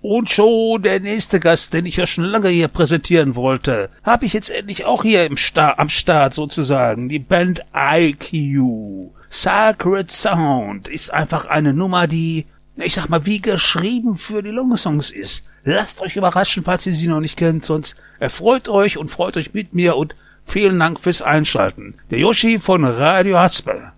Und schon der nächste Gast, den ich ja schon lange hier präsentieren wollte, habe ich jetzt endlich auch hier am Start sozusagen. Die Band IQ. Sacred Sound ist einfach eine Nummer, die, ich sag mal, wie geschrieben für die Longsongs ist. Lasst euch überraschen, falls ihr sie noch nicht kennt, sonst erfreut euch und freut euch mit mir und vielen Dank fürs Einschalten. Der Yoshi von Radio Haspel.